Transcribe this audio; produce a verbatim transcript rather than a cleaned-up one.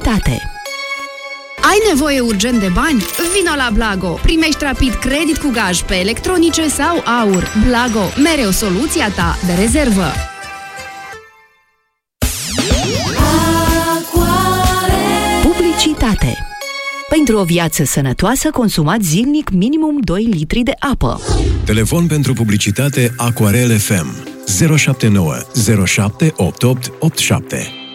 Publicitate. Ai nevoie urgent de bani? Vino la Blago! Primești rapid credit cu gaj pe electronice sau aur. Blago, mereu soluția ta de rezervă. Publicitate. Pentru o viață sănătoasă, consumați zilnic minimum doi litri de apă. Telefon pentru publicitate Aquarel F M zero șapte nouă zero șapte opt opt opt șapte.